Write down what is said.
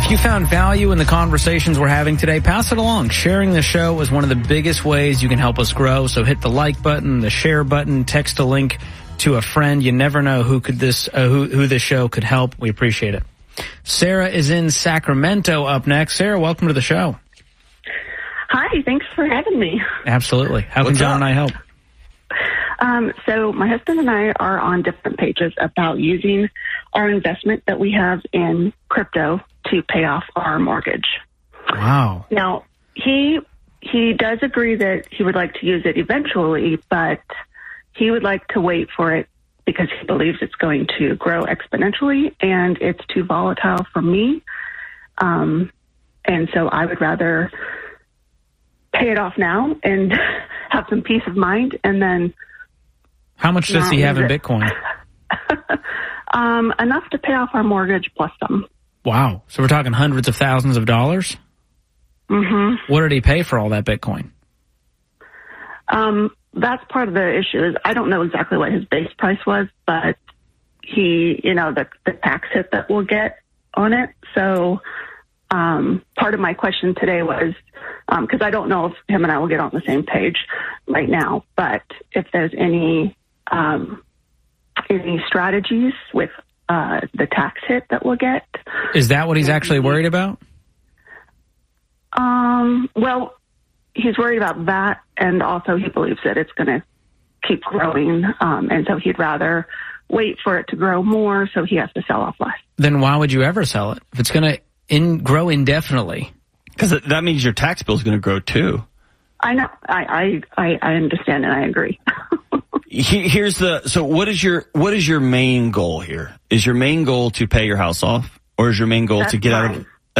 If you found value in the conversations we're having today, pass it along. Sharing the show is one of the biggest ways you can help us grow. So hit the like button, the share button, text a link to a friend. You never know who this show could help. We appreciate it. Sarah is in Sacramento up next. Sarah, welcome to the show. Hi, thanks for having me. Absolutely. How can John and I help? So my husband and I are on different pages about using our investment that we have in crypto to pay off our mortgage. Wow. Now, he does agree that he would like to use it eventually, but he would like to wait for it because he believes it's going to grow exponentially and it's too volatile for me. And so I would rather pay it off now and have some peace of mind and then... How much does he have in Bitcoin? Enough to pay off our mortgage plus some. Wow. So we're talking hundreds of thousands of dollars? Mm-hmm. What did he pay for all that Bitcoin? That's part of the issue. Is I don't know exactly what his base price was, but he, the tax hit that we'll get on it. So part of my question today was, because I don't know if him and I will get on the same page right now, but if there's any strategies with the tax hit that we'll get. Is that what he's actually worried about? Well, he's worried about that, and also he believes that it's going to keep growing, and so he'd rather wait for it to grow more, so he has to sell off less. Then why would you ever sell it if it's going to grow indefinitely? Because that means your tax bill is going to grow too. I know. I understand and I agree. So what is your main goal here? Is your main goal to pay your house off, or is your main goal to get out of?